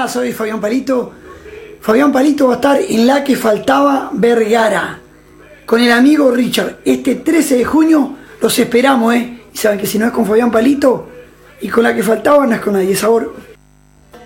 Hola, soy Fabián Palito. Fabián Palito va a estar en La que Faltaba Vergara con el amigo Richard. Este 13 de junio los esperamos, ¿eh? Y saben que si no es con Fabián Palito y con La que Faltaba no es con nadie. Sabor.